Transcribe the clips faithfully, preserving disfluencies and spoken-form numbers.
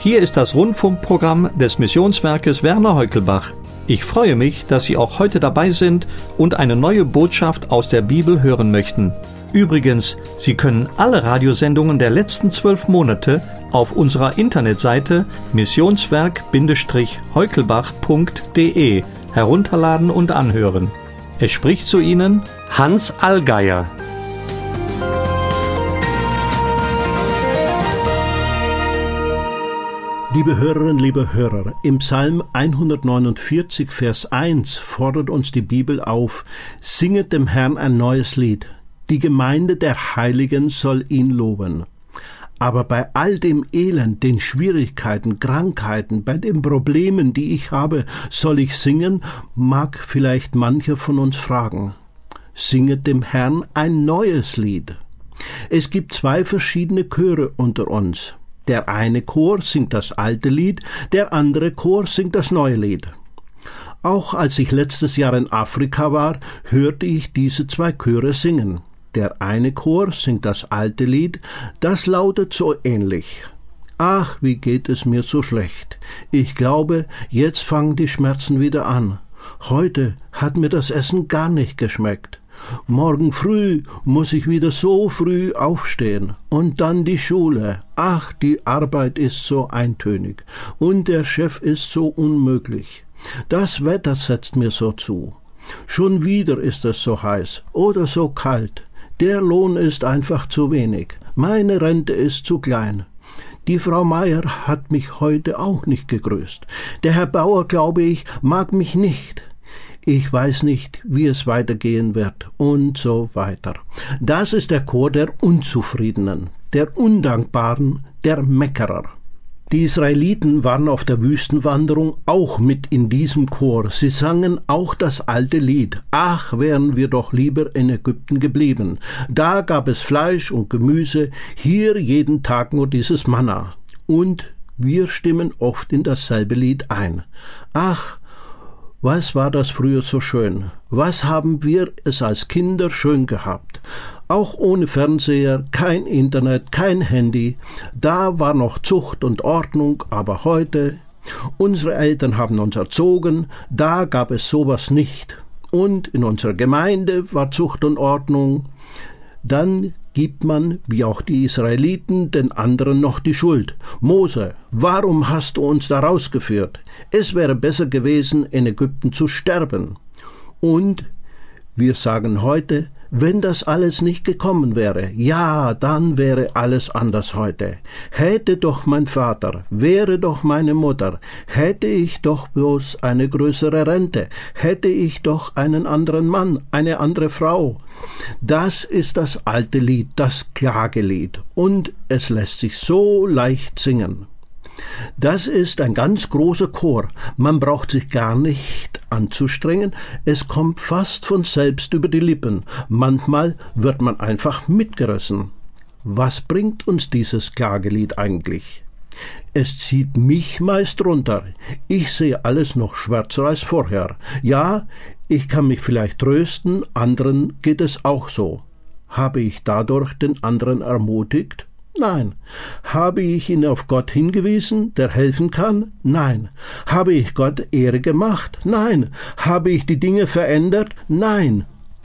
Hier ist das Rundfunkprogramm des Missionswerkes Werner Heukelbach. Ich freue mich, dass Sie auch heute dabei sind und eine neue Botschaft aus der Bibel hören möchten. Übrigens, Sie können alle Radiosendungen der letzten zwölf Monate auf unserer Internetseite missionswerk heukelbach punkt de herunterladen und anhören. Es spricht zu Ihnen Hans Allgeier. Liebe Hörerinnen, liebe Hörer, im Psalm hundertneunundvierzig, Vers eins fordert uns die Bibel auf: Singet dem Herrn ein neues Lied. Die Gemeinde der Heiligen soll ihn loben. Aber bei all dem Elend, den Schwierigkeiten, Krankheiten, bei den Problemen, die ich habe, soll ich singen, mag vielleicht mancher von uns fragen. Singet dem Herrn ein neues Lied. Es gibt zwei verschiedene Chöre unter uns. Der eine Chor singt das alte Lied, der andere Chor singt das neue Lied. Auch als ich letztes Jahr in Afrika war, hörte ich diese zwei Chöre singen. Der eine Chor singt das alte Lied, das lautet so ähnlich. Ach, wie geht es mir so schlecht. Ich glaube, jetzt fangen die Schmerzen wieder an. Heute hat mir das Essen gar nicht geschmeckt. Morgen früh muss ich wieder so früh aufstehen. Und dann die Schule. Ach, die Arbeit ist so eintönig. Und der Chef ist so unmöglich. Das Wetter setzt mir so zu. Schon wieder ist es so heiß oder so kalt. Der Lohn ist einfach zu wenig. Meine Rente ist zu klein. Die Frau Meier hat mich heute auch nicht gegrüßt. Der Herr Bauer, glaube ich, mag mich nicht. Ich weiß nicht, wie es weitergehen wird und so weiter. Das ist der Chor der Unzufriedenen, der Undankbaren, der Meckerer. Die Israeliten waren auf der Wüstenwanderung auch mit in diesem Chor. Sie sangen auch das alte Lied. Ach, wären wir doch lieber in Ägypten geblieben. Da gab es Fleisch und Gemüse, hier jeden Tag nur dieses Manna. Und wir stimmen oft in dasselbe Lied ein. Ach, was war das früher so schön? Was haben wir es als Kinder schön gehabt? Auch ohne Fernseher, kein Internet, kein Handy. Da war noch Zucht und Ordnung, aber heute, unsere Eltern haben uns erzogen, da gab es sowas nicht. Und in unserer Gemeinde war Zucht und Ordnung. Dann gibt man, wie auch die Israeliten, den anderen noch die Schuld. Mose, warum hast du uns da rausgeführt? Es wäre besser gewesen, in Ägypten zu sterben. Und wir sagen heute, wenn das alles nicht gekommen wäre, ja, dann wäre alles anders heute. Hätte doch mein Vater, wäre doch meine Mutter, hätte ich doch bloß eine größere Rente, hätte ich doch einen anderen Mann, eine andere Frau. Das ist das alte Lied, das Klagelied, und es lässt sich so leicht singen. Das ist ein ganz großer Chor. Man braucht sich gar nicht anzustrengen. Es kommt fast von selbst über die Lippen. Manchmal wird man einfach mitgerissen. Was bringt uns dieses Klagelied eigentlich? Es zieht mich meist runter. Ich sehe alles noch schwärzer als vorher. Ja, ich kann mich vielleicht trösten, anderen geht es auch so. Habe ich dadurch den anderen ermutigt? Nein. Habe ich ihn auf Gott hingewiesen, der helfen kann? Nein. Habe ich Gott Ehre gemacht? Nein. Habe ich die Dinge verändert? Nein.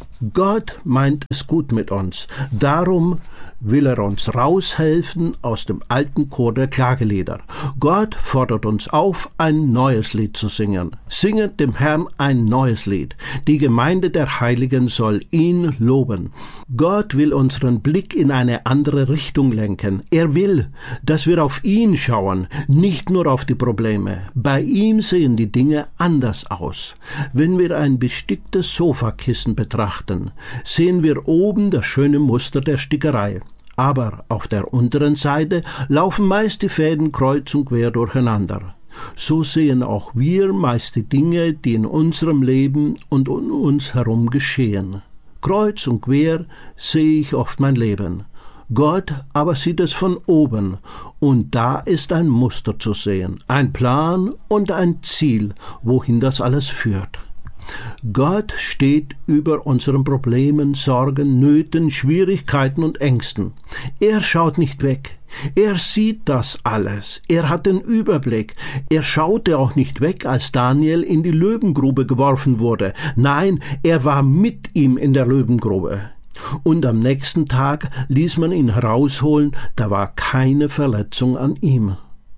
Gott meint es gut mit uns. Darum will er uns raushelfen aus dem alten Chor der Klagelieder. Gott fordert uns auf, ein neues Lied zu singen. Singet dem Herrn ein neues Lied. Die Gemeinde der Heiligen soll ihn loben. Gott will unseren Blick in eine andere Richtung lenken. Er will, dass wir auf ihn schauen, nicht nur auf die Probleme. Bei ihm sehen die Dinge anders aus. Wenn wir ein besticktes Sofakissen betrachten, sehen wir oben das schöne Muster der Stickerei. Aber auf der unteren Seite laufen meist die Fäden kreuz und quer durcheinander. So sehen auch wir meist die Dinge, die in unserem Leben und um uns herum geschehen. Kreuz und quer sehe ich oft mein Leben. Gott aber sieht es von oben, und da ist ein Muster zu sehen, ein Plan und ein Ziel, wohin das alles führt. Gott steht über unseren Problemen, Sorgen, Nöten, Schwierigkeiten und Ängsten. Er schaut nicht weg. Er sieht das alles. Er hat den Überblick. Er schaute auch nicht weg, als Daniel in die Löwengrube geworfen wurde. Nein, er war mit ihm in der Löwengrube. Und am nächsten Tag ließ man ihn herausholen, da war keine Verletzung an ihm.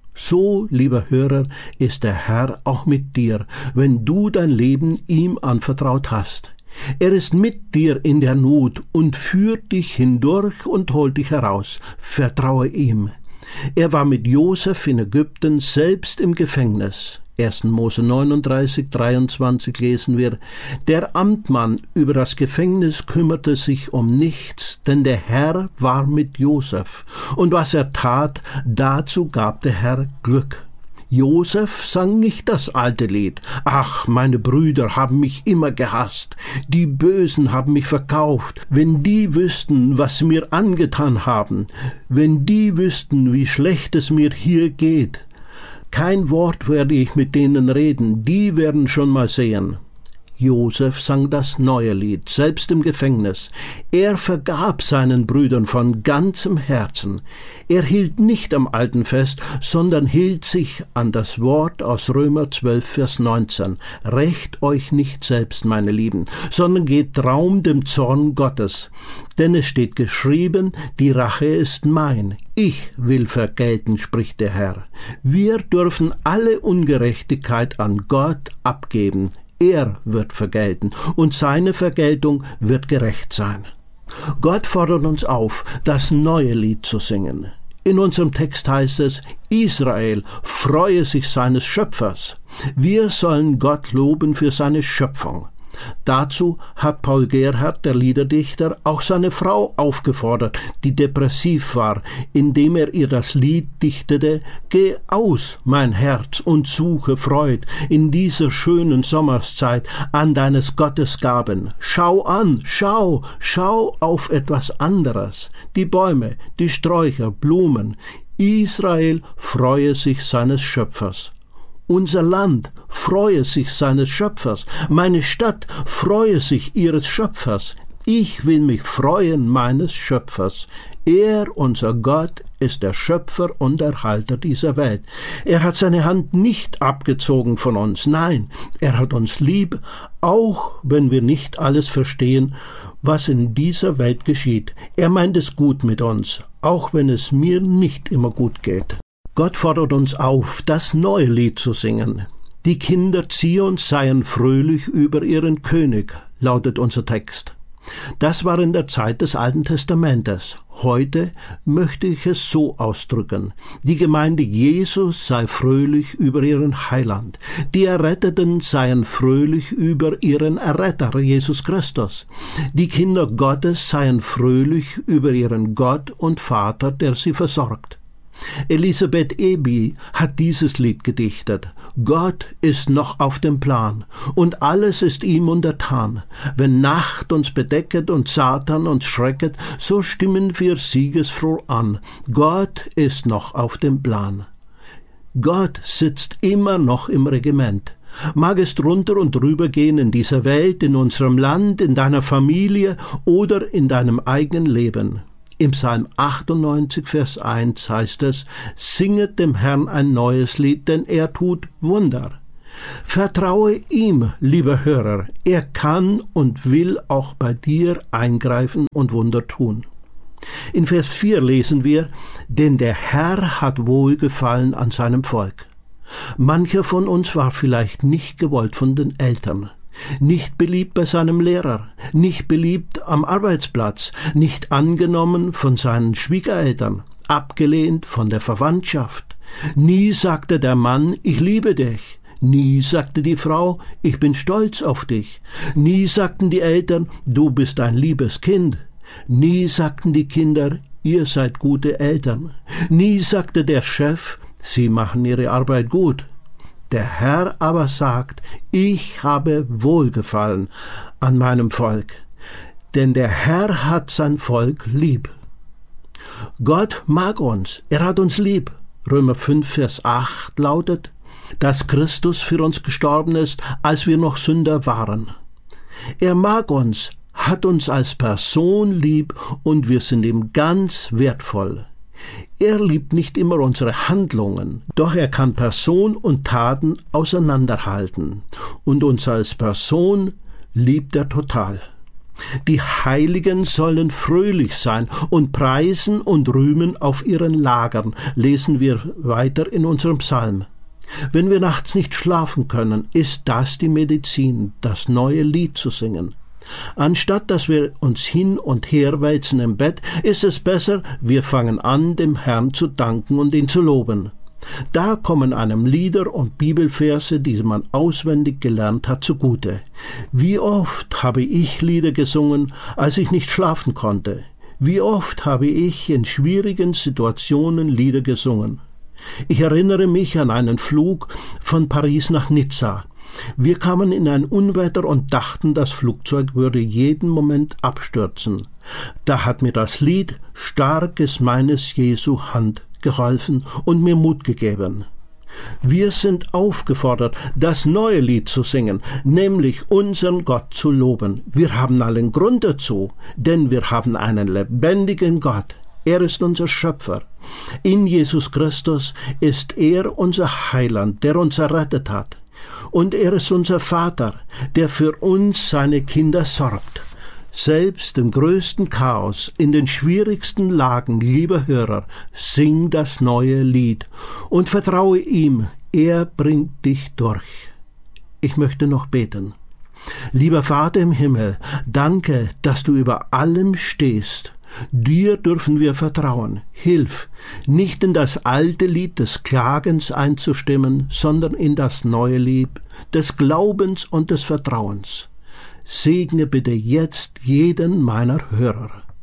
So, lieber Hörer, ist der Herr auch mit dir, wenn du dein Leben ihm anvertraut hast. Er ist mit dir in der Not und führt dich hindurch und holt dich heraus. Vertraue ihm. Er war mit Josef in Ägypten, selbst im Gefängnis. erster Mose neununddreißig, dreiundzwanzig lesen wir, der Amtmann über das Gefängnis kümmerte sich um nichts, denn der Herr war mit Josef. Und was er tat, dazu gab der Herr Glück. Josef sang nicht das alte Lied. Ach, meine Brüder haben mich immer gehasst. Die Bösen haben mich verkauft. Wenn die wüssten, was sie mir angetan haben. Wenn die wüssten, wie schlecht es mir hier geht. Kein Wort werde ich mit denen reden, die werden schon mal sehen. Josef sang das neue Lied, selbst im Gefängnis. Er vergab seinen Brüdern von ganzem Herzen. Er hielt nicht am Alten fest, sondern hielt sich an das Wort aus Römer zwölf, Vers neunzehn. Rächt euch nicht selbst, meine Lieben, sondern geht Raum dem Zorn Gottes. Denn es steht geschrieben, die Rache ist mein. Ich will vergelten, spricht der Herr. Wir dürfen alle Ungerechtigkeit an Gott abgeben. Er wird vergelten und seine Vergeltung wird gerecht sein. Gott fordert uns auf, das neue Lied zu singen. In unserem Text heißt es, Israel freue sich seines Schöpfers. Wir sollen Gott loben für seine Schöpfung. Dazu hat Paul Gerhardt, der Liederdichter, auch seine Frau aufgefordert, die depressiv war, indem er ihr das Lied dichtete: Geh aus, mein Herz, und suche Freud in dieser schönen Sommerszeit an deines Gottes Gaben. Schau an, schau, schau auf etwas anderes. Die Bäume, die Sträucher, Blumen. Israel freue sich seines Schöpfers. Unser Land freue sich seines Schöpfers. Meine Stadt freue sich ihres Schöpfers. Ich will mich freuen meines Schöpfers. Er, unser Gott, ist der Schöpfer und Erhalter dieser Welt. Er hat seine Hand nicht abgezogen von uns. Nein, er hat uns lieb, auch wenn wir nicht alles verstehen, was in dieser Welt geschieht. Er meint es gut mit uns, auch wenn es mir nicht immer gut geht. Gott fordert uns auf, das neue Lied zu singen. Die Kinder Zions seien fröhlich über ihren König, lautet unser Text. Das war in der Zeit des Alten Testamentes. Heute möchte ich es so ausdrücken. Die Gemeinde Jesus sei fröhlich über ihren Heiland. Die Erretteten seien fröhlich über ihren Erretter, Jesus Christus. Die Kinder Gottes seien fröhlich über ihren Gott und Vater, der sie versorgt. Elisabeth Eby hat dieses Lied gedichtet. Gott ist noch auf dem Plan und alles ist ihm untertan. Wenn Nacht uns bedecket und Satan uns schrecket, so stimmen wir siegesfroh an. Gott ist noch auf dem Plan. Gott sitzt immer noch im Regiment. Mag es drunter und drüber gehen in dieser Welt, in unserem Land, in deiner Familie oder in deinem eigenen Leben. Im Psalm achtundneunzig, Vers eins heißt es, Singet dem Herrn ein neues Lied, denn er tut Wunder. Vertraue ihm, lieber Hörer, er kann und will auch bei dir eingreifen und Wunder tun. In Vers vier lesen wir, denn der Herr hat Wohlgefallen an seinem Volk. Mancher von uns war vielleicht nicht gewollt von den Eltern. Nicht beliebt bei seinem Lehrer, nicht beliebt am Arbeitsplatz, nicht angenommen von seinen Schwiegereltern, abgelehnt von der Verwandtschaft. Nie sagte der Mann, ich liebe dich. Nie sagte die Frau, ich bin stolz auf dich. Nie sagten die Eltern, du bist ein liebes Kind. Nie sagten die Kinder, ihr seid gute Eltern. Nie sagte der Chef, sie machen ihre Arbeit gut. Der Herr aber sagt, ich habe Wohlgefallen an meinem Volk, denn der Herr hat sein Volk lieb. Gott mag uns, er hat uns lieb. Römer fünf, Vers acht lautet, dass Christus für uns gestorben ist, als wir noch Sünder waren. Er mag uns, hat uns als Person lieb und wir sind ihm ganz wertvoll. Er liebt nicht immer unsere Handlungen, doch er kann Person und Taten auseinanderhalten. Und uns als Person liebt er total. Die Heiligen sollen fröhlich sein und preisen und rühmen auf ihren Lagern, lesen wir weiter in unserem Psalm. Wenn wir nachts nicht schlafen können, ist das die Medizin, das neue Lied zu singen. Anstatt dass wir uns hin und her wälzen im Bett, ist es besser, wir fangen an, dem Herrn zu danken und ihn zu loben. Da kommen einem Lieder und Bibelverse, die man auswendig gelernt hat, zugute. Wie oft habe ich Lieder gesungen, als ich nicht schlafen konnte? Wie oft habe ich in schwierigen Situationen Lieder gesungen? Ich erinnere mich an einen Flug von Paris nach Nizza. Wir kamen in ein Unwetter und dachten, das Flugzeug würde jeden Moment abstürzen. Da hat mir das Lied »Stark ist meines Jesu Hand« geholfen und mir Mut gegeben. Wir sind aufgefordert, das neue Lied zu singen, nämlich unseren Gott zu loben. Wir haben allen Grund dazu, denn wir haben einen lebendigen Gott. Er ist unser Schöpfer. In Jesus Christus ist er unser Heiland, der uns errettet hat. Und er ist unser Vater, der für uns, seine Kinder, sorgt. Selbst im größten Chaos, in den schwierigsten Lagen, lieber Hörer, sing das neue Lied und vertraue ihm, er bringt dich durch. Ich möchte noch beten. Lieber Vater im Himmel, danke, dass du über allem stehst. Dir dürfen wir vertrauen. Hilf, nicht in das alte Lied des Klagens einzustimmen, sondern in das neue Lied des Glaubens und des Vertrauens. Segne bitte jetzt jeden meiner Hörer.